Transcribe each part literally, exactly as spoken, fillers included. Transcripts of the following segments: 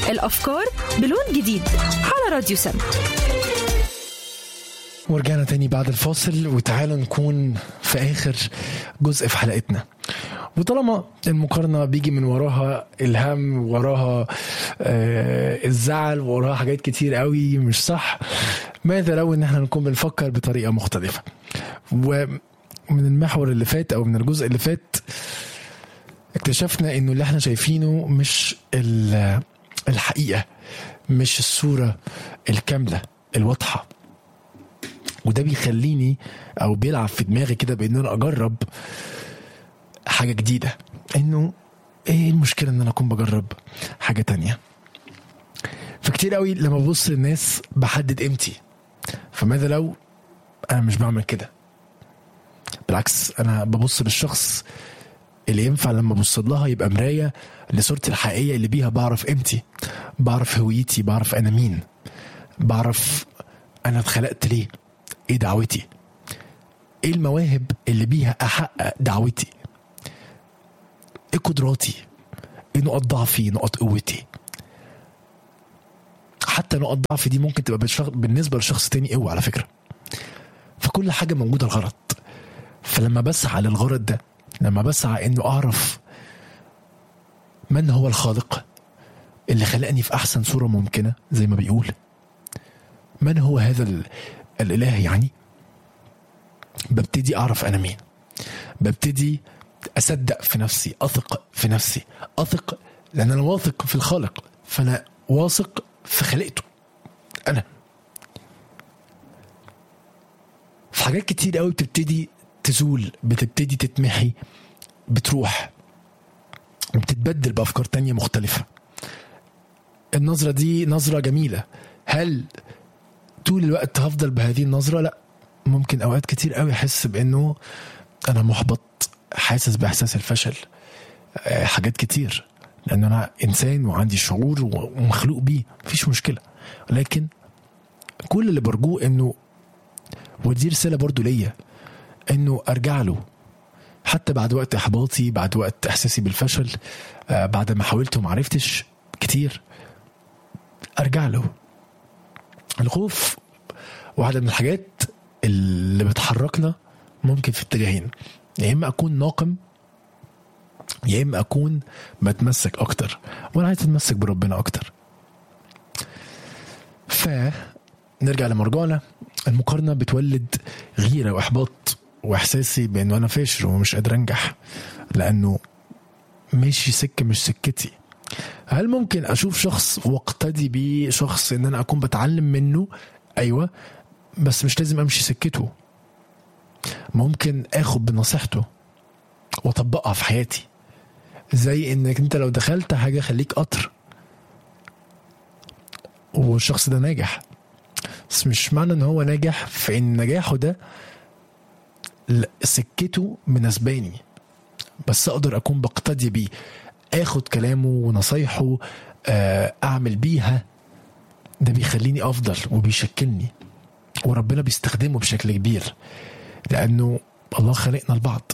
الأفكار بلون جديد على راديو سم. ورجعنا تاني بعد الفاصل، وتعالوا نكون في آخر جزء في حلقتنا. وطالما المقارنة بيجي من وراها الهم، وراها آه الزعل، وراها حاجات كتير قوي مش صح، ماذا لو ان احنا نكون بنفكر بطريقة مختلفة؟ ومن المحور اللي فات او من الجزء اللي فات اكتشفنا انه اللي احنا شايفينه مش الحقيقة، مش الصورة الكاملة الواضحة. وده بيخليني او بيلعب في دماغي كده بان انا اجرب حاجة جديدة. انه ايه المشكلة ان انا اكون بجرب حاجة تانية؟ فكتير قوي لما ببص للناس بحدد قيمتي، فماذا لو انا مش بعمل كده؟ بالعكس، انا ببص للشخص اللي ينفع لما ببص لها يبقى مراية لصورتي الحقيقية اللي بيها بعرف قيمتي، بعرف هويتي، بعرف انا مين، بعرف انا اتخلقت ليه، ايه دعوتي، ايه المواهب اللي بيها احقق دعوتي، ايه قدراتي، ايه نقاط ضعفي، نقاط قوتي. حتى نقاط ضعفي دي ممكن تبقى بالنسبة لشخص تاني قوة على فكرة. فكل حاجة موجودة الغرض. فلما بسعى للغرض ده، لما بسعى انه اعرف من هو الخالق اللي خلقني في احسن صورة ممكنة، زي ما بيقول من هو هذا الاله، يعني ببتدي اعرف انا مين، ببتدي اصدق في نفسي، اثق في نفسي، اثق لان انا واثق في الخالق، فانا واثق في خلقته. انا في حاجات كتير قوي بتبتدي تزول، بتبتدي تتمحي، بتروح وبتتبدل بافكار تانية مختلفة. النظرة دي نظرة جميلة، هل طول الوقت هفضل بهذه النظرة؟ لا، ممكن اوقات كتير قوي احس بانه انا محبط، حاسس باحساس الفشل، حاجات كتير، لان انا انسان وعندي شعور ومخلوق بيه، مفيش مشكلة. لكن كل اللي برجوه انه، ودي رسالة برضو ليا، انه ارجع له حتى بعد وقت احباطي، بعد وقت احساسي بالفشل، بعد ما حاولت وما عرفتش كتير، ارجع له. الخوف واحدة من الحاجات اللي بتحركنا ممكن في اتجاهين، يا اما اكون ناقم، يا اما اكون بتمسك اكتر، وانا عايز اتمسك بربنا اكتر. فنرجع لمرجعنا. المقارنة بتولد غيرة واحباط واحساسي بانه انا فاشل ومش قادر انجح، لانه ماشي سكة مش سكتي. هل ممكن اشوف شخص واقتدي بيه، شخص ان انا اكون بتعلم منه؟ ايوه، بس مش لازم امشي سكته. ممكن اخد بنصيحته واطبقها في حياتي، زي انك انت لو دخلت حاجة خليك قطر والشخص ده ناجح، بس مش معنى ان هو ناجح في ان نجاحه ده سكته مناسباني، بس اقدر اكون بقتدي بيه، اخد كلامه ونصايحه، اعمل بيها. ده بيخليني افضل وبيشكلني، وربنا بيستخدمه بشكل كبير، لانه الله خلقنا لبعض.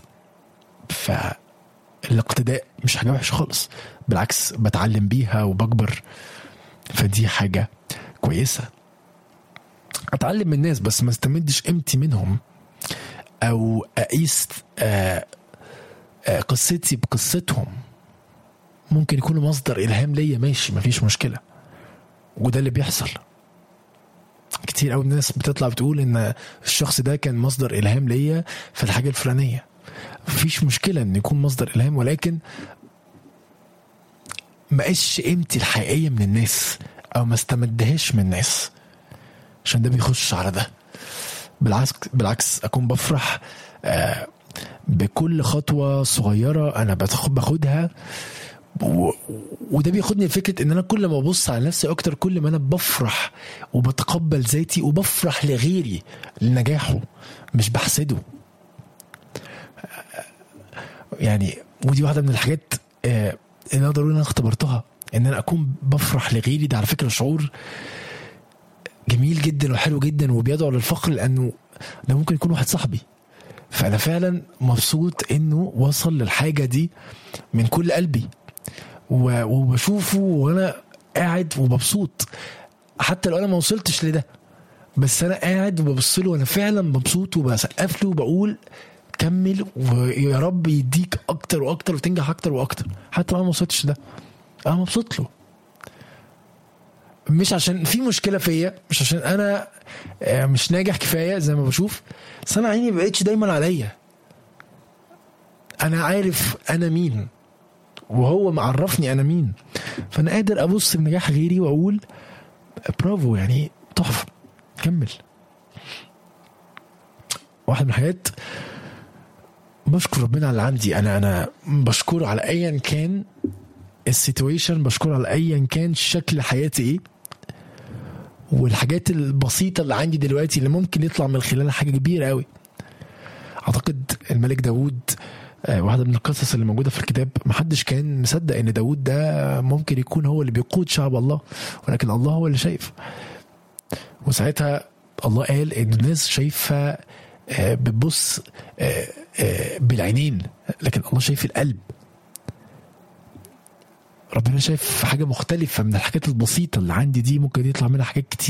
فالاقتداء مش حاجة وحشة خالص، بالعكس بتعلم بيها وبكبر، فدي حاجة كويسة. اتعلم من الناس بس ما استمدش قيمتي منهم، او اقيس آآ آآ قصتي بقصتهم. ممكن يكونوا مصدر الهام ليا، ماشي، مفيش مشكلة، وده اللي بيحصل كتير قوي. الناس بتطلع بتقول ان الشخص ده كان مصدر الهام ليا في الحاجة الفلانية، مفيش مشكلة ان يكون مصدر الهام، ولكن ما قيسش قيمتي الحقيقية من الناس، او ما استمدهاش من الناس، عشان ده بيخش على ده. بالعكس بالعكس اكون بفرح آه بكل خطوة صغيرة انا باخدها، وده بياخدني لفكرة ان انا كل ما ببص على نفسي اكتر، كل ما انا بفرح وبتقبل ذاتي وبفرح لغيري لنجاحه، مش بحسده. يعني ودي واحدة من الحاجات آه اللي اقدر اقول انا اختبرتها، ان انا اكون بفرح لغيري. ده على فكرة شعور جميل جدا وحلو جدا وبيدعو للفخر، لانه ده ممكن يكون واحد صاحبي، فانا فعلا مبسوط انه وصل للحاجة دي من كل قلبي، وبشوفه وانا قاعد ومبسوط، حتى لو انا ما وصلتش لده، بس انا قاعد وببص له وانا فعلا مبسوط وبسقف له وبقول كمل ويا رب يديك اكتر واكتر وتنجح اكتر واكتر، حتى لو انا ما وصلتش ده انا مبسوط له. مش عشان في مشكله فيا، مش عشان انا مش ناجح كفايه زي ما بشوف، بس انا عيني ما بقتش دايما عليا، انا عارف انا مين وهو معرفني انا مين، فانا قادر ابص لنجاح غيري واقول برافو، يعني تحفه كمل. واحد من الحاجات بشكر ربنا على اللي عندي، انا انا بشكره على ايا كان السيتويشن، بشكره على ايا كان شكل حياتي ايه، والحاجات البسيطه اللي عندي دلوقتي اللي ممكن يطلع من خلالها حاجه كبيره قوي. اعتقد الملك داود واحدة من القصص اللي موجودة في الكتاب، محدش كان مصدق ان داود ده ممكن يكون هو اللي بيقود شعب الله، ولكن الله هو اللي شايف. وساعتها الله قال ان الناس شايفة بتبص بالعينين، لكن الله شايف القلب. ربنا شايف حاجة مختلفة من الحاجات البسيطة اللي عندي دي، ممكن يطلع منها حاجات كتير